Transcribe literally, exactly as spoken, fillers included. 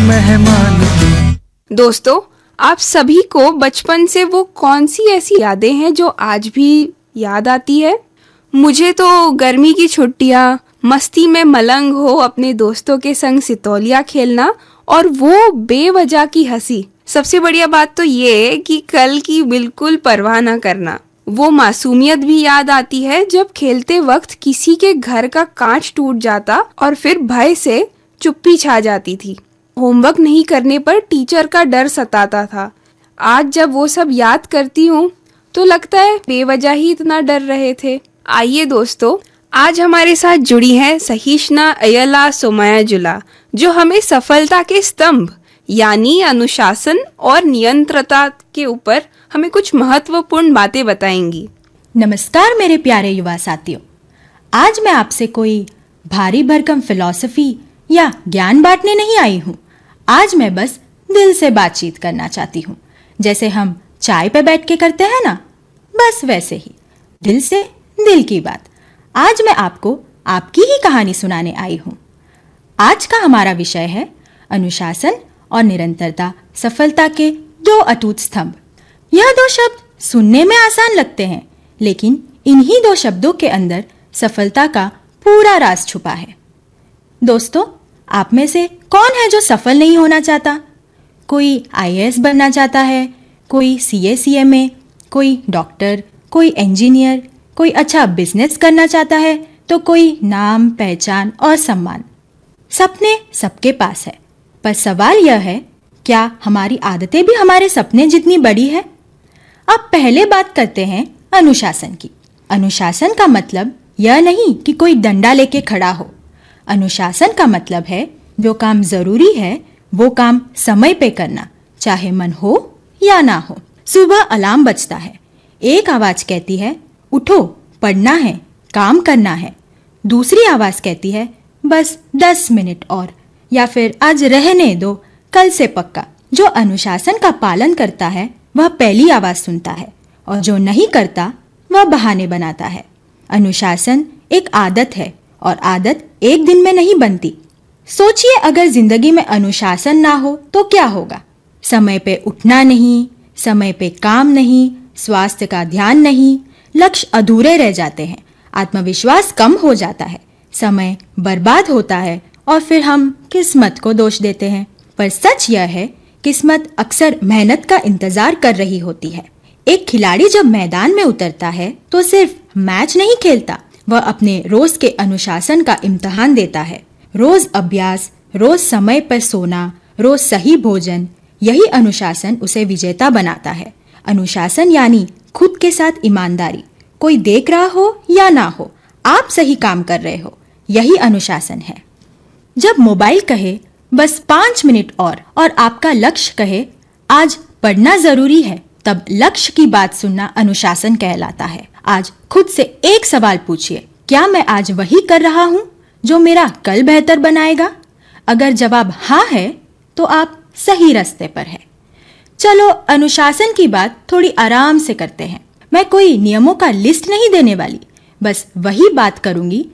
मेहमान तू। दोस्तों, आप सभी को बचपन से वो कौन सी ऐसी यादें हैं जो आज भी याद आती है? मुझे तो गर्मी की छुट्टियां, मस्ती में मलंग हो अपने दोस्तों के संग सितौलिया खेलना और वो बेवजह की हंसी। सबसे बढ़िया बात तो ये कि कल की बिल्कुल परवाह ना करना। वो मासूमियत भी याद आती है जब खेलते वक्त किसी के घर का कांच टूट जाता और फिर भय से चुप्पी छा जाती थी। होमवर्क नहीं करने पर टीचर का डर सताता था। आज जब वो सब याद करती हूँ तो लगता है बेवजह ही इतना डर रहे थे। आइए दोस्तों, आज हमारे साथ जुड़ी हैं सहीशना अयला सोमायाजुला, जो हमें सफलता के स्तंभ यानी अनुशासन और नियंत्रता के ऊपर हमें कुछ महत्वपूर्ण बातें बताएंगी। नमस्कार मेरे प्यारे युवा साथियों, आज मैं आपसे कोई भारी भरकम फिलॉसफी या ज्ञान बांटने नहीं आई हूँ। आज मैं बस दिल से बातचीत करना चाहती हूँ, जैसे हम चाय पे बैठ के करते हैं ना, बस वैसे ही दिल से दिल की बात। आज मैं आपको आपकी ही कहानी सुनाने आई हूँ। आज का हमारा विषय है अनुशासन और निरंतरता, सफलता के दो अटूट स्तंभ। यह दो शब्द सुनने में आसान लगते हैं, लेकिन इन्हीं दो शब्दों के अंदर सफलता का पूरा राज छुपा है। दोस्तों, आप में से कौन है जो सफल नहीं होना चाहता? कोई आई ए एस बनना चाहता है, कोई सी ए सी एम ए, कोई डॉक्टर, कोई इंजीनियर, कोई अच्छा बिजनेस करना चाहता है, तो कोई नाम, पहचान और सम्मान। सपने सबके पास है, पर सवाल यह है, क्या हमारी आदतें भी हमारे सपने जितनी बड़ी है? अब पहले बात करते हैं अनुशासन की। अनुशासन का मतलब यह नहीं कि कोई डंडा लेके खड़ा हो। अनुशासन का मतलब है जो काम जरूरी है वो काम समय पे करना, चाहे मन हो या ना हो। सुबह अलार्म बजता है, एक आवाज कहती है उठो, पढ़ना है, काम करना है। दूसरी आवाज कहती है बस दस मिनट और, या फिर आज रहने दो, कल से पक्का। जो अनुशासन का पालन करता है वह पहली आवाज सुनता है, और जो नहीं करता वह बहाने बनाता है। अनुशासन एक आदत है, और आदत एक दिन में नहीं बनती। सोचिए, अगर जिंदगी में अनुशासन ना हो तो क्या होगा? समय पे उठना नहीं, समय पे काम नहीं, स्वास्थ्य का ध्यान नहीं, लक्ष्य अधूरे रह जाते हैं, आत्मविश्वास कम हो जाता है, समय बर्बाद होता है, और फिर हम किस्मत को दोष देते हैं। पर सच यह है, किस्मत अक्सर मेहनत का इंतजार कर रही होती है। एक खिलाड़ी जब मैदान में उतरता है तो सिर्फ मैच नहीं खेलता, वह अपने रोज के अनुशासन का इम्तिहान देता है। रोज अभ्यास, रोज समय पर सोना, रोज सही भोजन, यही अनुशासन उसे विजेता बनाता है। अनुशासन यानी खुद के साथ ईमानदारी। कोई देख रहा हो या ना हो, आप सही काम कर रहे हो, यही अनुशासन है। जब मोबाइल कहे बस पांच मिनट और और आपका लक्ष्य कहे आज पढ़ना जरूरी है, तब लक्ष्य की बात सुनना अनुशासन कहलाता है। आज खुद से एक सवाल पूछिए, क्या मैं आज वही कर रहा हूँ जो मेरा कल बेहतर बनाएगा? अगर जवाब हाँ है तो आप सही रास्ते पर है। चलो अनुशासन की बात थोड़ी आराम से करते हैं। मैं कोई नियमों का लिस्ट नहीं देने वाली, बस वही बात करूंगी